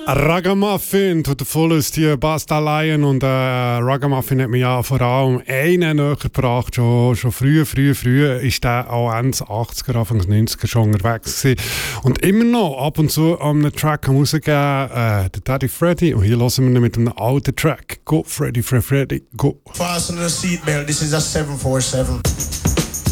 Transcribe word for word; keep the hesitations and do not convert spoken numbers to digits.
Ragamuffin, to the fullest hier, Basta Lion. Und äh, Ragamuffin hat mich ja vor allem einen näher gebracht. Schon, schon früh, früh, früh ist der auch Ende achtziger, Anfang neunziger schon unterwegs gewesen. Und immer noch ab und zu an einem Track rausgegeben, äh, der Daddy Freddy. Und hier hören wir ihn mit einem alten Track. Go, Freddy, Freddy, Freddy, go. Fasten the seatbelt, this is a seven four seven.